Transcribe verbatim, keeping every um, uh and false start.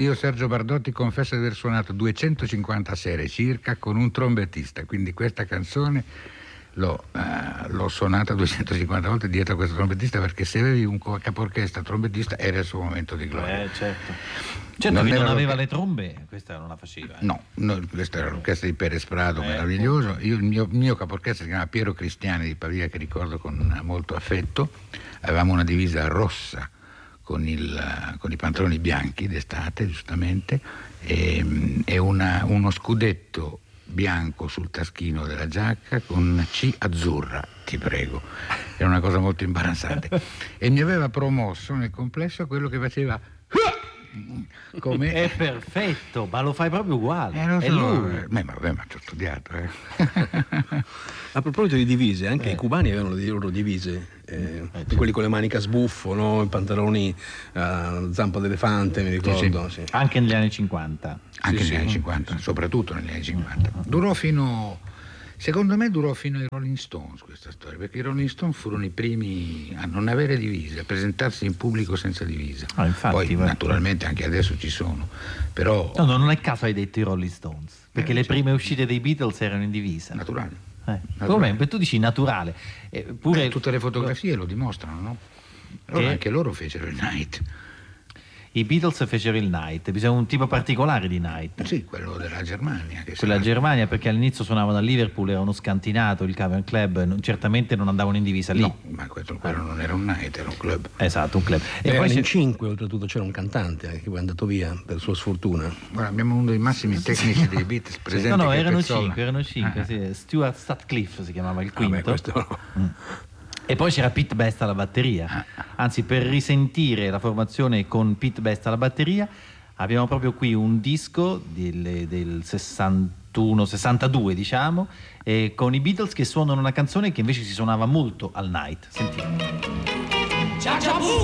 Io, Sergio Bardotti, confesso di aver suonato duecentocinquanta sere circa con un trombettista, quindi questa canzone l'ho, uh, l'ho suonata duecentocinquanta volte dietro a questo trombettista, perché se avevi un caporchestra trombettista era il suo momento di gloria. Eh, certo. Certo, non, non aveva le trombe, questa non la faceva. Eh. No, no, questa era l'orchestra di Perez Prado, eh, meraviglioso. Io, il mio, mio caporchestra si chiamava Piero Cristiani di Pavia, che ricordo con molto affetto. Avevamo una divisa rossa con, il, con i pantaloni bianchi d'estate, giustamente, e, e una, uno scudetto bianco sul taschino della giacca con una C azzurra, ti prego. Era una cosa molto imbarazzante. E mi aveva promosso nel complesso quello che faceva come... È perfetto, ma lo fai proprio uguale. Eh, lo so, è lui. Eh, ma vabbè, ma ci ho studiato. Eh. A proposito di divise, anche Eh. i cubani avevano le loro divise, eh, Eh, certo. quelli con le maniche a sbuffo, no? I pantaloni a zampa d'elefante, mi ricordo. Sì, sì. Anche negli anni cinquanta. Anche Sì, negli sì. anni cinquanta, soprattutto negli anni cinquanta. Durò fino... Secondo me durò fino ai Rolling Stones questa storia, perché i Rolling Stones furono i primi a non avere divise, a presentarsi in pubblico senza divisa. Ah, infatti, Poi guarda. naturalmente anche adesso ci sono, però No, no, non è caso hai detto i Rolling Stones, perché Eh, le certo. prime uscite dei Beatles erano in divisa. naturale. Eh. Naturale. Come? Tu dici naturale. Eh, pure Beh, tutte le fotografie lo dimostrano, no? Allora Che- anche loro fecero il Night. I Beatles fecero il Night, bisogna un tipo particolare di Night. Sì, quello della Germania. Che Quella sarà- Germania, perché all'inizio suonavano a Liverpool, era uno scantinato, il Cavern Club, non- certamente non andavano in divisa lì. No, ma questo, quello non era un Night, era un club. Esatto, un club. E Erano poi in c'è- cinque, oltretutto c'era un cantante eh, che poi è andato via per sua sfortuna. Guarda, abbiamo uno dei massimi tecnici dei Beatles presenti. no, no, che è erano Pezzola. cinque, erano cinque, Ah, sì. Stuart Sutcliffe si chiamava il Vabbè, quinto. questo no. E poi c'era Pete Best alla batteria. Anzi, per risentire la formazione con Pete Best alla batteria, abbiamo proprio qui un disco del, del sessantuno sessantadue, diciamo, e con i Beatles che suonano una canzone che invece si suonava molto al Night. Sentiamo.